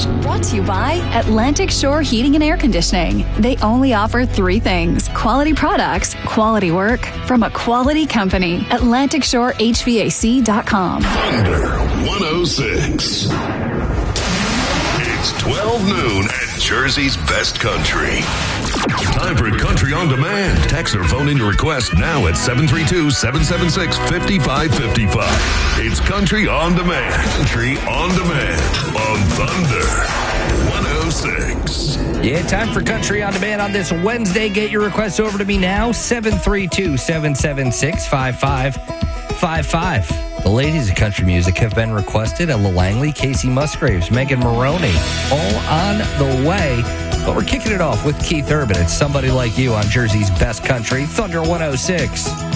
106. Brought to you by Atlantic Shore Heating and Air Conditioning. They only offer three things: quality products, quality work, from a quality company. AtlanticShoreHVAC.com. Thunder 106. It's 12 noon at Jersey's Best Country. Time for Country on Demand. Text or phone in your request now at 732-776-5555. It's Country on Demand. Country on Demand on Thunder 106. Yeah, time for Country on Demand on this Wednesday. Get your requests over to me now, 732-776-5555. The ladies of country music have been requested. Ella Langley, Casey Musgraves, Megan Maroney, all on the way. But we're kicking it off with Keith Urban. It's Somebody Like You on Jersey's Best Country, Thunder 106.